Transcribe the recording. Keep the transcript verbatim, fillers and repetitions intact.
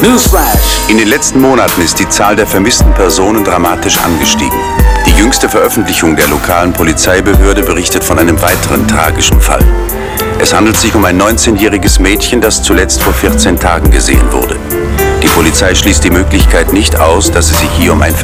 Newsflash! In den letzten Monaten ist die Zahl der vermissten Personen dramatisch angestiegen. Die jüngste Veröffentlichung der lokalen Polizeibehörde berichtet von einem weiteren tragischen Fall. Es handelt sich um ein neunzehnjähriges Mädchen, das zuletzt vor vierzehn Tagen gesehen wurde. Die Polizei schließt die Möglichkeit nicht aus, dass es sich hier um ein